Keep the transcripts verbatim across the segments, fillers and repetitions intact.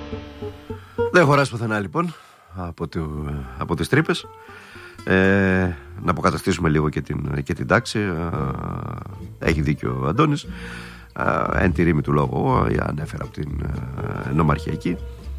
Δεν χωράς πουθενά λοιπόν από, το, από τις τρύπες. Ε, να αποκαταστήσουμε λίγο και την, και την τάξη. ε, Έχει δίκιο ο Αντώνης. ε, Εν τη ρήμη του λόγου ανέφερα από την ε, νομαρχιακή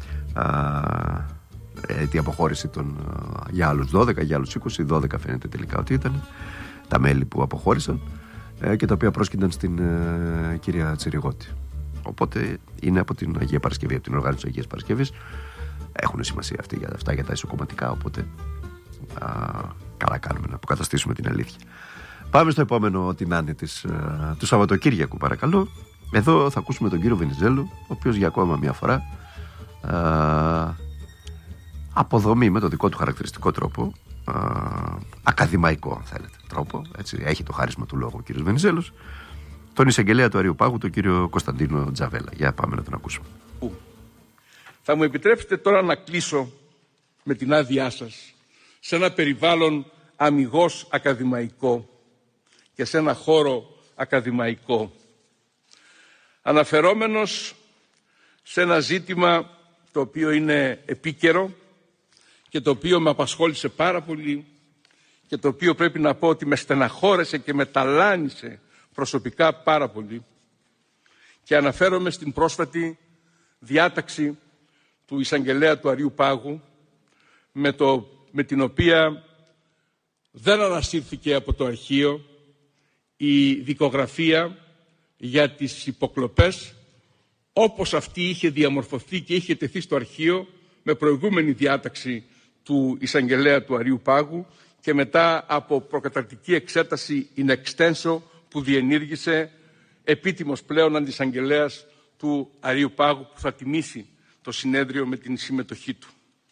ε, τη αποχώρηση των, ε, για άλλους δώδεκα, για άλλους είκοσι. Δώδεκα φαίνεται τελικά ότι ήταν τα μέλη που αποχώρησαν ε, και τα οποία πρόσκυνταν στην ε, κυρία Τσιριγώτη. Οπότε είναι από την Αγία Παρασκευή, από την οργάνωση της Αγίας Παρασκευής. Έχουν σημασία αυτή, για αυτά για τα ισοκομματικά, οπότε α, καλά κάνουμε να αποκαταστήσουμε την αλήθεια. Πάμε στο επόμενο την Άννη της, α, του Σαββατοκύριακου, παρακαλώ. Εδώ θα ακούσουμε τον κύριο Βενιζέλο, ο οποίος για ακόμα μια φορά α, αποδομεί με το δικό του χαρακτηριστικό τρόπο, α, ακαδημαϊκό αν θέλετε τρόπο, έτσι, έχει το χάρισμα του λόγου ο κύριος Βενιζέλος, τον εισαγγελέα του Αριοπάγου, τον κύριο Κωνσταντίνο Τζαβέλα. Για πάμε να τον ακούσουμε. Θα μου επιτρέψετε τώρα να κλείσω με την άδειά σας σε ένα περιβάλλον αμιγώς ακαδημαϊκό και σε ένα χώρο ακαδημαϊκό, αναφερόμενος σε ένα ζήτημα το οποίο είναι επίκαιρο και το οποίο με απασχόλησε πάρα πολύ και το οποίο πρέπει να πω ότι με στεναχώρεσε και με ταλάνισε προσωπικά πάρα πολύ, και αναφέρομαι στην πρόσφατη διάταξη του εισαγγελέα του Αρείου Πάγου, με, το, με την οποία δεν ανασύρθηκε από το αρχείο η δικογραφία για τις υποκλοπές όπως αυτή είχε διαμορφωθεί και είχε τεθεί στο αρχείο με προηγούμενη διάταξη του εισαγγελέα του Αρείου Πάγου και μετά από προκαταρκτική εξέταση in extenso που διενήργησε επίτιμος πλέον αντισαγγελέας του Αρείου Πάγου, που θα τιμήσει το συνέδριο με την συμμετοχή του.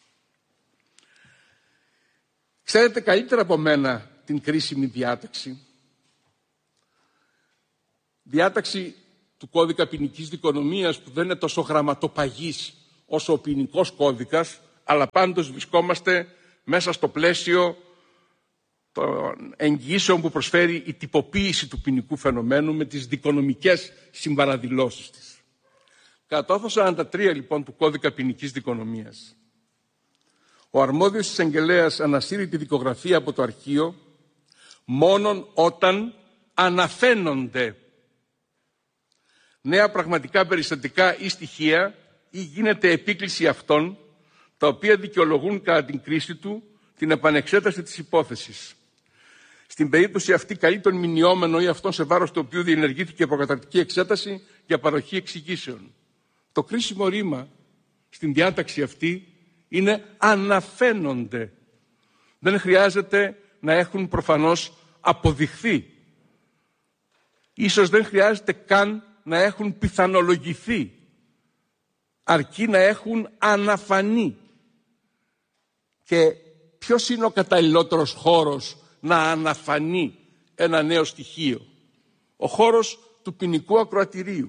Ξέρετε καλύτερα από μένα την κρίσιμη διάταξη. Διάταξη του κώδικα ποινικής δικονομίας που δεν είναι τόσο γραμματοπαγής όσο ο ποινικός κώδικας, αλλά πάντως βρισκόμαστε μέσα στο πλαίσιο των εγγυήσεων που προσφέρει η τυποποίηση του ποινικού φαινομένου με τις δικονομικές συμπαραδηλώσεις της. Κατά το άρθρο σαράντα τρία λοιπόν του κώδικα ποινικής δικονομίας, ο αρμόδιος εισαγγελέας ανασύρει τη δικογραφία από το αρχείο μόνον όταν αναφαίνονται νέα πραγματικά περιστατικά ή στοιχεία ή γίνεται επίκληση αυτών, τα οποία δικαιολογούν κατά την κρίση του την επανεξέταση της υπόθεσης. Στην περίπτωση αυτή καλεί τον μηνιόμενο ή αυτόν σε βάρος του οποίου διενεργήθηκε προκαταρκτική εξέταση για παροχή εξηγήσεων. Το κρίσιμο ρήμα στην διάταξη αυτή είναι αναφαίνονται. Δεν χρειάζεται να έχουν προφανώς αποδειχθεί. Ίσως δεν χρειάζεται καν να έχουν πιθανολογηθεί. Αρκεί να έχουν αναφανεί. Και ποιος είναι ο καταλληλότερος χώρος να αναφανεί ένα νέο στοιχείο? Ο χώρος του ποινικού ακροατηρίου.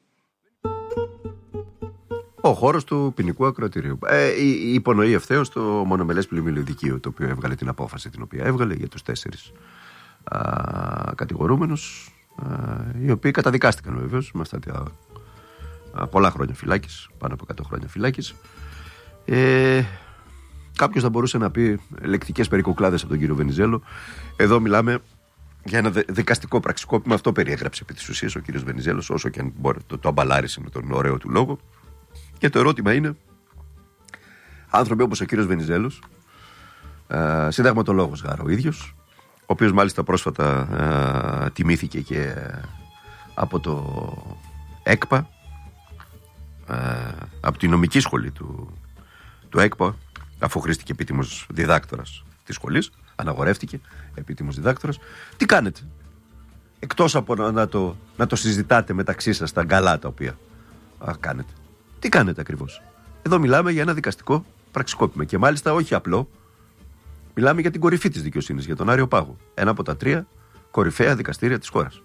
Ο χώρος του ποινικού ακροατηρίου. Ε, η, η υπονοεί ευθέως το μονομελές πλημμύλιο δικαίου, το οποίο έβγαλε την απόφαση την οποία έβγαλε για τους τέσσερις α, κατηγορούμενους, α, οι οποίοι καταδικάστηκαν βεβαίως με αυτά τα α, πολλά χρόνια φυλάκης, πάνω από εκατό χρόνια φυλάκης. Ε, κάποιος θα μπορούσε να πει λεκτικές περικοκλάδες από τον κύριο Βενιζέλο. Εδώ μιλάμε για ένα δικαστικό πραξικόπημα. Αυτό περιέγραψε επί της ουσίας ο κύριος Βενιζέλος, όσο και αν μπορεί, το, το αμπαλάρισε με τον ωραίο του λόγο. Και το ερώτημα είναι, άνθρωποι όπως ο κύριος Βενιζέλος, ε, συνταγματολόγος γάρα ο ίδιος, ο οποίος μάλιστα πρόσφατα ε, τιμήθηκε και ε, από το ΕΚΠΑ, ε, από τη νομική σχολή του, του ΕΚΠΑ, αφού χρήστηκε επίτιμος διδάκτορας της σχολής, αναγορεύτηκε επίτιμος διδάκτορας. Τι κάνετε, εκτός από να, να, το, να το συζητάτε μεταξύ σας τα γκαλά τα οποία α, κάνετε? Τι κάνετε ακριβώς? Εδώ μιλάμε για ένα δικαστικό πραξικόπημα και μάλιστα όχι απλό. Μιλάμε για την κορυφή της δικαιοσύνης, για τον Άριο Πάγο. Ένα από τα τρία κορυφαία δικαστήρια της χώρας.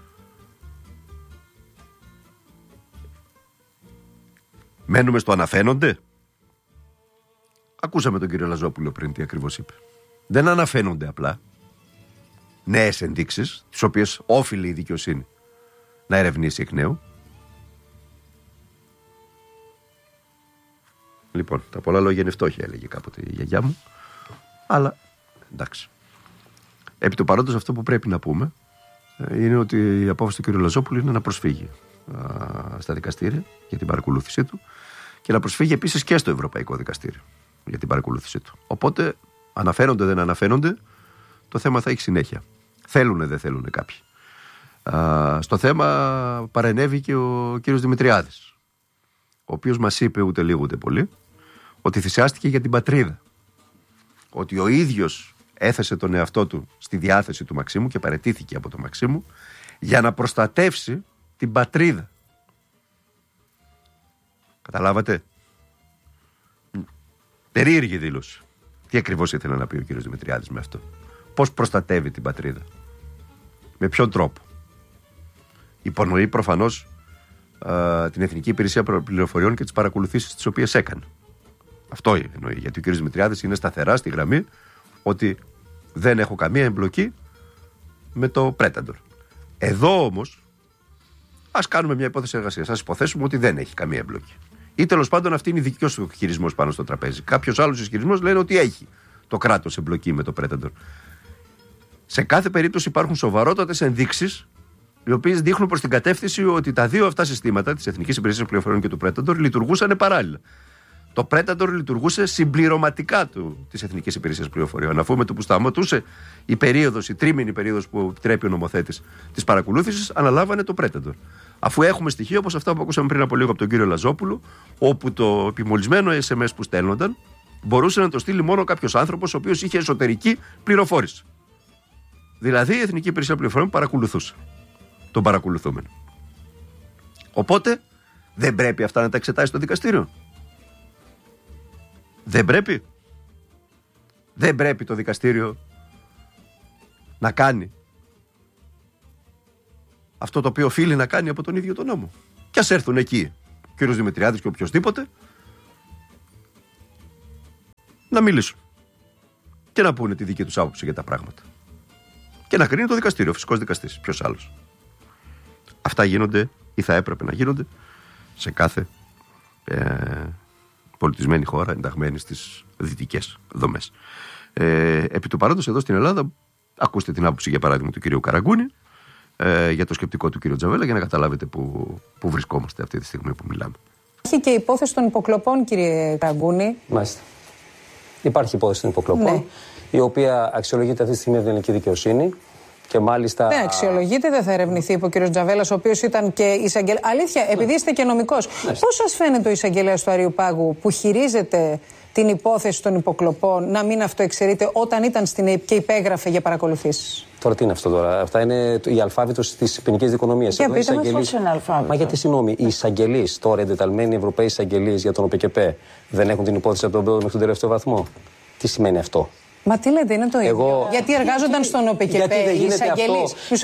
Μένουμε στο αναφαίνονται. Ακούσαμε τον κύριο Λαζόπουλο πριν τι ακριβώς είπε. Δεν αναφαίνονται απλά νέες ενδείξεις, τις οποίες όφιλε η δικαιοσύνη να ερευνήσει εκ νέου. Λοιπόν, τα πολλά λόγια είναι φτώχεια, έλεγε κάποτε η γιαγιά μου. Αλλά εντάξει. Επί του παρόντος, αυτό που πρέπει να πούμε είναι ότι η απόφαση του κ. Λαζόπουλου είναι να προσφύγει α, στα δικαστήρια για την παρακολούθησή του και να προσφύγει επίσης και στο Ευρωπαϊκό Δικαστήριο για την παρακολούθησή του. Οπότε, αναφέρονται δεν αναφέρονται, το θέμα θα έχει συνέχεια. Θέλουνε δεν θέλουνε κάποιοι. Α, στο θέμα παρενέβη και ο κ. Δημητριάδης, ο οποίος μας είπε ούτε λίγο ούτε πολύ ότι θυσιάστηκε για την πατρίδα. Ότι ο ίδιος έθεσε τον εαυτό του στη διάθεση του Μαξίμου και παραιτήθηκε από τον Μαξίμου για να προστατεύσει την πατρίδα. Καταλάβατε? Περίεργη δήλωση. Τι ακριβώς ήθελε να πει ο κύριος Δημητριάδης με αυτό? Πώς προστατεύει την πατρίδα? Με ποιον τρόπο? Υπονοεί προφανώς α, την Εθνική Υπηρεσία Πληροφοριών και τις παρακολουθήσεις τις οποίες έκανε. Αυτό εννοεί. Γιατί ο κύριος Δημητριάδης είναι σταθερά στη γραμμή ότι δεν έχω καμία εμπλοκή με το Πρέταντορ. Εδώ όμως ας κάνουμε μια υπόθεση εργασίας. Ας υποθέσουμε ότι δεν έχει καμία εμπλοκή. Ή τέλος πάντων αυτή είναι δικός του χειρισμός πάνω στο τραπέζι. Κάποιος άλλος ισχυρισμός λένε ότι έχει το κράτος εμπλοκή με το Πρέταντορ. Σε κάθε περίπτωση υπάρχουν σοβαρότατες ενδείξεις οι οποίες δείχνουν προς την κατεύθυνση ότι τα δύο αυτά συστήματα της Εθνικής Υπηρεσίας Πληροφοριών και του Πρέταντορ λειτουργούσαν παράλληλα. Το Πρέταντορ λειτουργούσε συμπληρωματικά του της Εθνικής Υπηρεσίας Πληροφοριών. Αφού με το που σταματούσε η περίοδος, η τρίμηνη περίοδος που επιτρέπει ο νομοθέτης της παρακολούθησης, αναλάβανε το Πρέταντορ. Αφού έχουμε στοιχεία όπως αυτά που ακούσαμε πριν από λίγο από τον κύριο Λαζόπουλο, όπου το επιμολυσμένο ες εμ ες που στέλνονταν μπορούσε να το στείλει μόνο κάποιος άνθρωπος ο οποίος είχε εσωτερική πληροφόρηση. Δηλαδή η Εθνική Υπηρεσία Πληροφοριών παρακολουθούσε τον παρακολουθούμενο. Οπότε δεν πρέπει αυτά να τα εξετάσει το δικαστήριο. Δεν πρέπει. Δεν πρέπει το δικαστήριο να κάνει αυτό το οποίο οφείλει να κάνει από τον ίδιο τον νόμο. Και ας έρθουν εκεί ο κύριος Δημητριάδης και οποιοσδήποτε να μιλήσουν και να πούνε τη δική τους άποψη για τα πράγματα. Και να κρίνει το δικαστήριο, ο φυσικός δικαστής. Ποιος άλλος? Αυτά γίνονται ή θα έπρεπε να γίνονται σε κάθε ε, πολιτισμένη χώρα ενταγμένη στις δυτικές δομές. Ε, επί του παρόντος εδώ στην Ελλάδα, ακούστε την άποψη για παράδειγμα του κυρίου Καραγκούνη ε, για το σκεπτικό του κύριου Τζαβέλα για να καταλάβετε που, που βρισκόμαστε αυτή τη στιγμή που μιλάμε. Υπάρχει και υπόθεση των υποκλοπών, κύριε Καραγκούνη. Μάλιστα. Υπάρχει υπόθεση των υποκλοπών, ναι, η οποία αξιολογείται αυτή τη στιγμή από την ελληνική δικαιοσύνη. Και μάλιστα... Δεν αξιολογείται, δεν θα ερευνηθεί, είπε ο κύριος Τζαβέλας, ο οποίος ήταν και εισαγγελέας. Αλήθεια, ναι, επειδή είστε και νομικός, ναι, πώς σας φαίνεται ο εισαγγελέας του Αριουπάγου που χειρίζεται την υπόθεση των υποκλοπών να μην αυτοεξαιρείται όταν ήταν στην ΕΕΠ και υπέγραφε για παρακολουθήσεις? Τώρα τι είναι αυτό τώρα? Αυτά είναι η αλφάβητος της ποινικής δικονομίας. Για πείτε μας πώς είναι αλφάβητο. Μα γιατί συγγνώμη, οι εισαγγελείς τώρα, εντεταλμένοι Ευρωπαίοι εισαγγελείς για τον ΟΠΚΠ, δεν έχουν την υπόθεση από τον πρώτο μέχρι τον τελευταίο βαθμό? Τι σημαίνει αυτό? Μα τι λέτε, είναι το ίδιο. Εγώ... Γιατί εργάζονταν στον ΟΠΚΠ οι εισαγγελείς. Μισό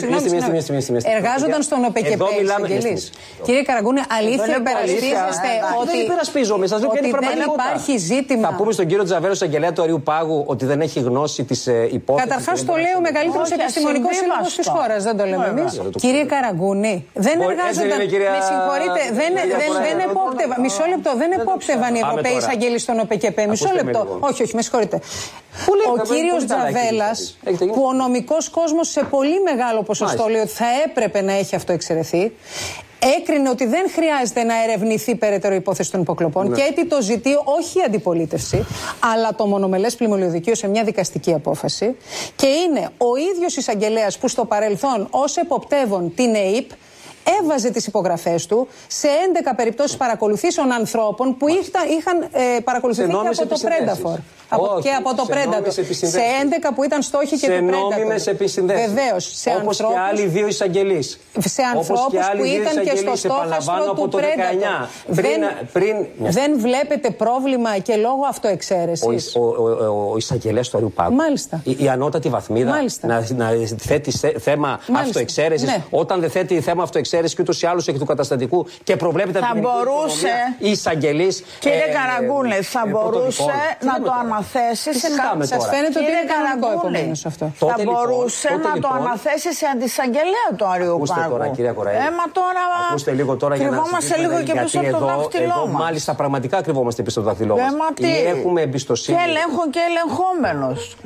λεπτό. Εργάζονταν στον ΟΠΚΠ οι εισαγγελείς. Κύριε Καραγκούνη, αλήθεια υπερασπίζεστε ότι. Δεν υπερασπίζομαι. Σας λέω ποια είναι η πραγματικότητα. Δεν υπάρχει ζήτημα. Θα πούμε στον κύριο Τζαβέλο, εισαγγελέα του Αριουπάγου, ότι δεν έχει γνώση τη υπόθεση. Καταρχάς το λέει ο μεγαλύτερος επιστημονικός σύλλογος της χώρας. Δεν το λέμε εμείς. Κύριε Καραγκούνη, δεν εργάζονταν. Με συγχωρείτε, δεν επόπτευαν. Μισό λεπτό, δεν επόπτευαν οι Ευρωπαίοι εισαγγελείς στον ΟΠΚΠ. Μισό λεπτό. Όχι, όχι, με συγχωρείτε. Ο κύριος Τζαβέλας, που ο νομικός κόσμος σε πολύ μεγάλο ποσοστό λέει ότι θα έπρεπε να έχει αυτοεξαιρεθεί, έκρινε ότι δεν χρειάζεται να ερευνηθεί περαιτέρω υπόθεση των υποκλοπών, ναι, και έτσι το ζητεί όχι η αντιπολίτευση, αλλά το μονομελές πλημμυλιοδικείο σε μια δικαστική απόφαση. Και είναι ο ίδιος εισαγγελέας που στο παρελθόν ως εποπτεύων την ΕΕΠ έβαζε τις υπογραφές του σε έντεκα περιπτώσεις παρακολουθήσεων ανθρώπων που είχαν, είχαν ε, παρακολουθηθεί και από το Πρένταφορ. Από, και από το Πρέντατορ. Σε έντεκα που ήταν στόχοι και του Πρέντατορ. Σε νόμιμες επισυνδέσεις. Βεβαίως. Σε όπως ανθρώπους, και άλλοι δύο εισαγγελείς. Σε ανθρώπους που ήταν και στο στόχαστρο του Πρέντατορ. Δεν, πριν... δεν βλέπετε πρόβλημα και λόγω αυτοεξαίρεσης? Ο, ο, ο, ο εισαγγελέας του Αριουπάγου. Μάλιστα. Η, η ανώτατη βαθμίδα να, να θέτει θέμα αυτοεξαίρεσης, ναι, όταν δεν θέτει θέμα αυτοεξαίρεσης και ούτως ή άλλως εκ του καταστατικού και προβλέπεται θα από την μπορούσε η εισαγγελής. Κύριε ε, Καραγκούνη, θα μπορούσε να το αναφέρει αναθέσει σε κάτι. Σας φαίνεται ότι είναι κανονικό επομένως αυτό. Θα μπορούσε να το αναθέσει σε αντισαγγελέα του Αριού Πάγου. Ακούστε τώρα, κυρία Κοραή. Έμα τώρα. Ακούστε λίγο τώρα για να κρυβόμαστε λίγο και πίσω από το δάχτυλό μας. Μάλιστα, πραγματικά κρυβόμαστε πίσω από το δάχτυλό μας. Έχουμε εμπιστοσύνη. Και έλεγχο και ελεγχόμενος.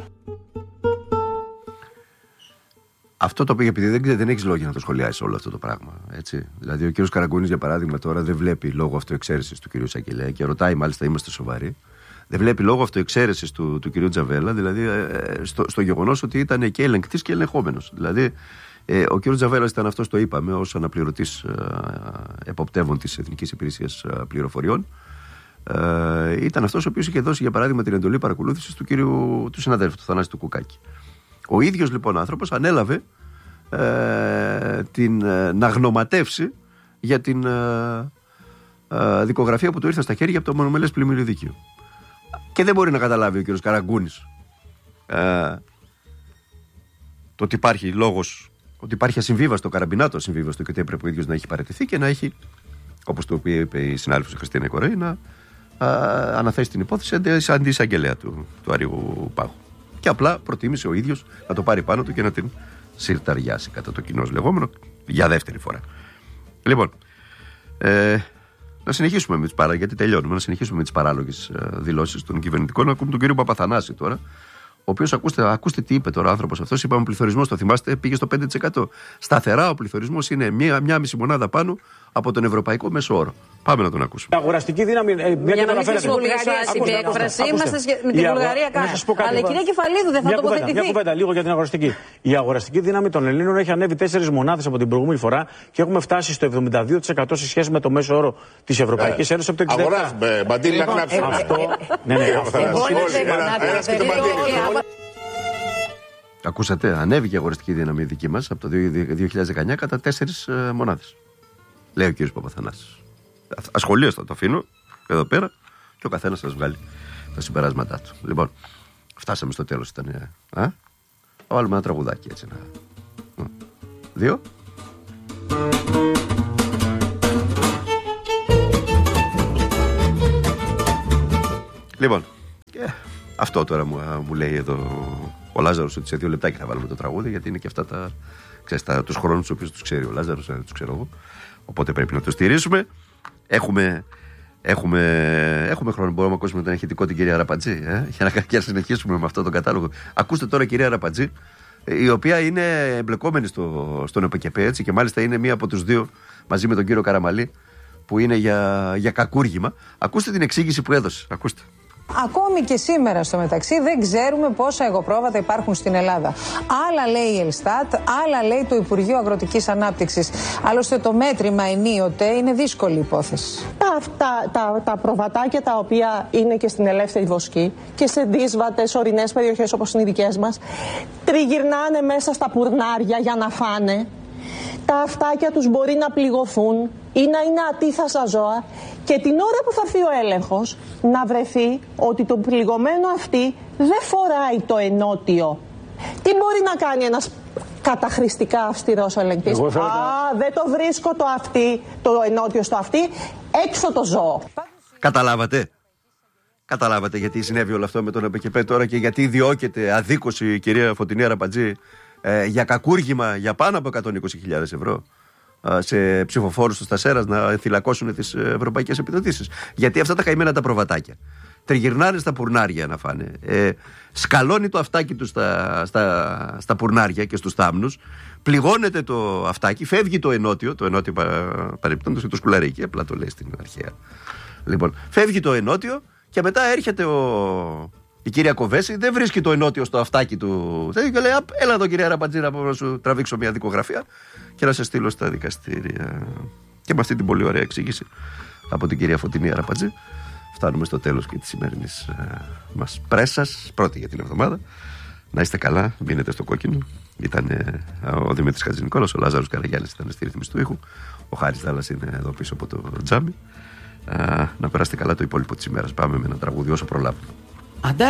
Αυτό το οποίο, επειδή δεν, δεν έχει λόγια να το σχολιάσει όλο αυτό το πράγμα. Έτσι. Δηλαδή, ο κύριος Καραγκούνης, για παράδειγμα, τώρα δεν βλέπει λόγω αυτοεξαίρεσης του κυρίου Εισαγγελέα και ρωτάει, μάλιστα, είμαστε σοβαροί. Δεν βλέπει λόγω αυτοεξαίρεσης του, του κυρίου Τζαβέλα, δηλαδή ε, στο, στο γεγονός ότι ήταν και ελεγκτής και ελεγχόμενος. Δηλαδή, ε, ο κύριος Τζαβέλας ήταν αυτός, το είπαμε, ως αναπληρωτής ε, εποπτεύων της Εθνικής Υπηρεσίας ε, Πληροφοριών. Ε, ήταν αυτός ο οποίος είχε δώσει, για παράδειγμα, την εντολή παρακολούθησης του κύριου του συναδέλφου, του Θανάση του Κουκάκη. Ο ίδιος λοιπόν άνθρωπος ανέλαβε ε, την, ε, να γνωματεύσει για την ε, ε, δικογραφία που του ήρθε στα χέρια από το μονομελές πλημμυριωδικείο. Και δεν μπορεί να καταλάβει ο κύριος Καραγκούνης ε, το ότι υπάρχει λόγος, ότι υπάρχει ασυμβίβαστο, καραμπινάτο ασυμβίβαστο και ότι έπρεπε ο ίδιος να έχει παραιτηθεί και να έχει, όπως το είπε η συνάδελφος Χριστίνα Κοραή, να ε, αναθέσει την υπόθεση σαν αντιεισαγγελέα του, του Αριού Πάγου. Και απλά προτίμησε ο ίδιος να το πάρει πάνω του και να την συρταριάσει, κατά το κοινώς λεγόμενο, για δεύτερη φορά. Λοιπόν, ε, να συνεχίσουμε με τις παρά, γιατί τελειώνουμε, να συνεχίσουμε με τις παράλογες ε, δηλώσεις των κυβερνητικών. Να ακούμε τον κύριο Παπαθανάση τώρα, ο οποίος, ακούστε, ακούστε τι είπε τώρα ο άνθρωπος αυτός. Είπαμε πληθωρισμός, το θυμάστε, πήγε στο πέντε τοις εκατό. Σταθερά ο πληθωρισμός είναι μία, μία μισή μονάδα πάνω από τον ευρωπαϊκό μέσο όρο. Πάμε να τον ακούσουμε. Η αγοραστική δύναμη. Ε, για να μην χρησιμοποιήσω άσχημη έκφραση, είμαστε με την Βουλγαρία κάτω. Αλλά η κυρία Κεφαλίδου δεν θα τοποθετηθεί. Μια κουβέντα λίγο για την αγοραστική. Η αγοραστική δύναμη των Ελλήνων έχει ανέβει τέσσερις μονάδες από την προηγούμενη φορά και έχουμε φτάσει στο εβδομήντα δύο τοις εκατό σε σχέση με το μέσο όρο της Ευρωπαϊκής Ένωσης από το εξήντα επτά. Αγοράς, Μπαντήλ, να κλάψει. Αυτό. Ναι, ναι, αυτό. Ακούσατε, ανέβηκε η αγοραστική δύναμη δική μας από το δύο χιλιάδες δεκαεννιά κατά τέσσερις ε, μονάδες. Λέει ο κύριος Παπαθανάσης. Ασχολίαστα το αφήνω εδώ πέρα και ο καθένας θα βγάλει τα συμπεράσματά του. Λοιπόν, φτάσαμε στο τέλος. Ήταν. Ε, α? Θα βάλουμε ένα τραγουδάκι έτσι. Να... Δύο. Λοιπόν, και αυτό τώρα μου, μου λέει εδώ ο Λάζαρος ότι σε δύο λεπτάκια θα βάλουμε το τραγούδι, γιατί είναι και αυτά τα, ξέρεις, τα, τους χρόνους τους οποίους τους ξέρει ο Λάζαρος, δεν τους ξέρω εγώ. Οπότε πρέπει να το στηρίσουμε. Έχουμε, έχουμε, έχουμε χρόνο. Μπορούμε να ακούσουμε τον ηχητικό την κυρία Ραπατζή, ε? για, να, για να συνεχίσουμε με αυτό το κατάλογο. Ακούστε τώρα κυρία Ραπατζή, η οποία είναι εμπλεκόμενη στο, στον ΕΠΚΕΠΕ, έτσι, και μάλιστα είναι μία από τους δύο μαζί με τον κύριο Καραμαλή που είναι για, για κακούργημα. Ακούστε την εξήγηση που έδωσε. Ακούστε. Ακόμη και σήμερα στο μεταξύ δεν ξέρουμε πόσα εγωπρόβατα υπάρχουν στην Ελλάδα. Άλλα λέει η Ελστάτ, άλλα λέει το Υπουργείο Αγροτικής Ανάπτυξης. Άλλωστε το μέτρημα ενίοτε είναι δύσκολη υπόθεση. Τα, τα, τα, τα προβατάκια τα οποία είναι και στην ελεύθερη βοσκή και σε δύσβατες ορεινές περιοχές όπως είναι οι δικές μας, τριγυρνάνε μέσα στα πουρνάρια για να φάνε. Τα αυτάκια τους μπορεί να πληγωθούν ή να είναι ατίθασα ζώα και την ώρα που θα έρθει ο έλεγχος να βρεθεί ότι το πληγωμένο αυτή δεν φοράει το ενότιο. Τι μπορεί να κάνει ένας καταχρηστικά αυστηρός ελεγκτής? Α, δεν το βρίσκω το αυτή, το ενότιο στο αυτή, έξω το ζώο. Καταλάβατε. Καταλάβατε γιατί συνέβη όλο αυτό με τον ΕΠΚΕΠΕ τώρα και γιατί διώκεται αδίκως η κυρία Φωτεινή Ραπατζή ε, για κακούργημα για πάνω από εκατόν είκοσι χιλιάδες ευρώ ε, σε ψηφοφόρους του Στασέρας να θυλακώσουν τις ευρωπαϊκές επιδοτήσεις. Γιατί αυτά τα καημένα τα προβατάκια τριγυρνάνε στα πουρνάρια να φάνε. Ε, σκαλώνει το αυτάκι του στα, στα, στα πουρνάρια και στους θάμνους. Πληγώνεται το αυτάκι, φεύγει το ενότιο, το ενότιο παρεμπιπτόντως και το σκουλαρίκι, απλά το λέει στην αρχαία. Λοιπόν, φεύγει το ενότιο και μετά έρχεται ο... η κυρία Κοβέση, δεν βρίσκει το ενότιο στο αυτάκι του. Και λέει: έλα εδώ, κυρία Ραπατζή, να σου τραβήξω μια δικογραφία και να σε στείλω στα δικαστήρια. Και με αυτή την πολύ ωραία εξήγηση από την κυρία Φωτεινή Ραπατζή, φτάνουμε στο τέλος και της σημερινής ε, μας πρέσας, πρώτη για την εβδομάδα. Να είστε καλά, μείνετε στο κόκκινο. Ήταν ε, ο Δημήτρης Χατζηνικόλας, ο Λάζαρος Καραγιάννης ήταν στη ρύθμιση του ήχου, ο Χάρης Δάλλας είναι εδώ πίσω από το τζάμι. Ε, να περάσετε καλά το υπόλοιπο της ημέρας. Πάμε με ένα τραγούδι όσο προλάβουμε.